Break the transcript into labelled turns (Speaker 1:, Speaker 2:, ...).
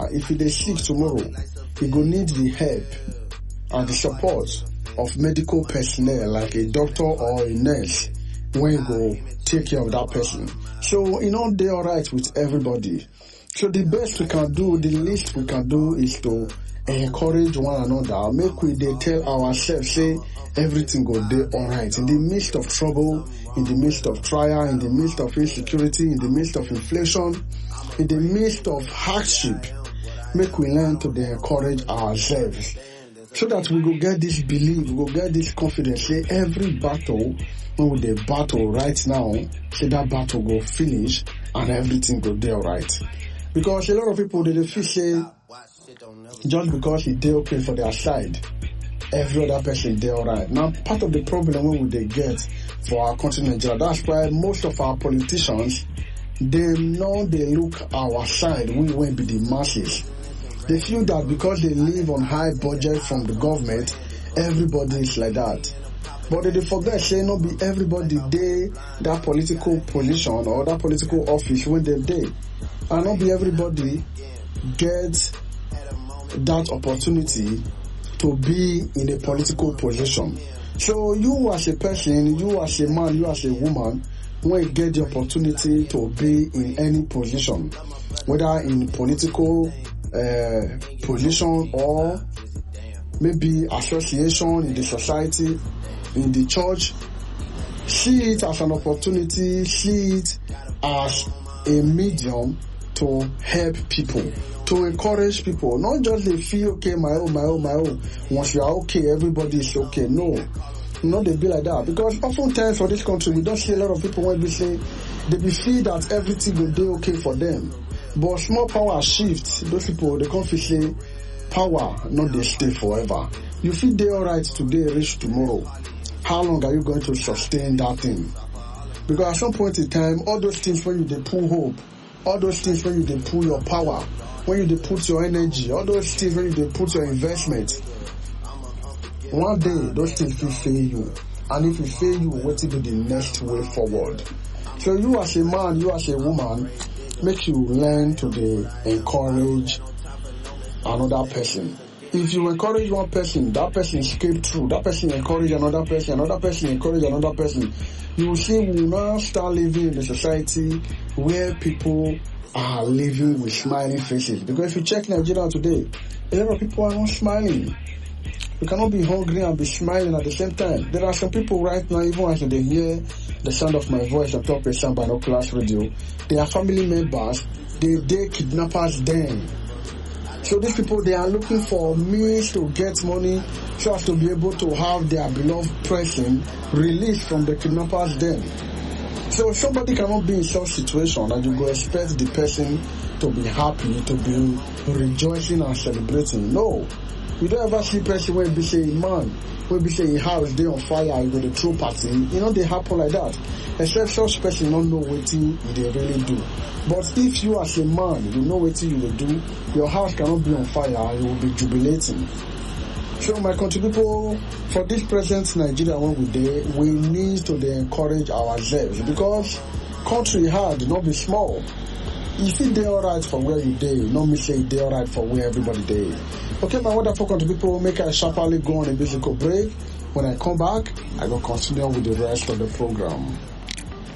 Speaker 1: if he dey sick tomorrow, he go need the help and the support of medical personnel like a doctor or a nurse when go take care of that person. So e no dey alright with everybody. So the best we can do, the least we can do is to encourage one another. Make we dey tell ourselves, say everything go dey alright. In the midst of trouble, in the midst of trial, in the midst of insecurity, in the midst of inflation, in the midst of hardship, make we learn to dey encourage ourselves. So that we go get this belief, we go get this confidence, say every battle, when we dey battle right now, say that battle go finish and everything go dey alright. Because a lot of people, they feel say, just because it dey okay for their side, every other person dey alright. Now, part of the problem when we dey get for our country, Nigeria, that's why most of our politicians, they know they look our side, we won't be the masses. They feel that because they live on high budget from the government, everybody is like that. But they forget, say, not be everybody dey that political position or that political office when they dey. And not be everybody gets that opportunity to be in a political position. So you as a person, you as a man, you as a woman, when you get the opportunity to be in any position, whether in political position or maybe association in the society, in the church, see it as an opportunity, see it as a medium to help people, to encourage people. Not just they feel, okay, my own. Once you are okay, everybody is okay. No, they be like that. Because oftentimes for this country, we don't see a lot of people when we say, they be feel that everything will be okay for them. But small power shifts, those people, they come feel say, power, not they stay forever. You feel they alright today, reach tomorrow. How long are you going to sustain that thing? Because at some point in time, all those things when you they pull hope, all those things when you they pull your power, when you they put your energy, all those things when you they put your investment, one day those things will fail you. And if it fail you, what will be the next way forward? So you as a man, you as a woman, make you learn to encourage another person. If you encourage one person, that person escape through, that person encourage another person encourage another person, you will see we will now start living in a society where people are living with smiling faces. Because if you check Nigeria today, a lot of people are not smiling. You cannot be hungry and be smiling at the same time. There are some people right now, even as they hear the sound of my voice on top of some binoculars radio, they are family members, they kidnappers them. So these people, they are looking for means to get money so as to be able to have their beloved person released from the kidnappers den. So somebody cannot be in such situation and you go expect the person to be happy, to be rejoicing and celebrating. No. You don't ever see person when be saying, man, when be saying house they on fire, you go to throw party. You know, they happen like that. Except such person don't know what they really do. But if you as a man, you know what you will do, your house cannot be on fire and you will be jubilating. So my country people, for this present Nigeria when we there, we need to encourage ourselves because country hard, not be small. If it they alright for where you dey, not me say they alright for where everybody dey. Okay, my wonderful country people, make a sharply go on a musical break. When I come back, I will continue with the rest of the program.